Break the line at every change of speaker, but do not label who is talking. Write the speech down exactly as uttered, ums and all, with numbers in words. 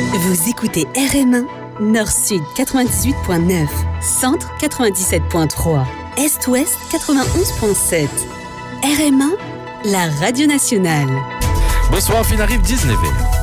Vous écoutez R M un, Nord-Sud quatre-vingt-dix-huit virgule neuf, Centre quatre-vingt-dix-sept virgule trois, Est-Ouest quatre-vingt-onze virgule sept. R M un, la radio nationale.
Bonsoir, il arrive dix-neuf heures.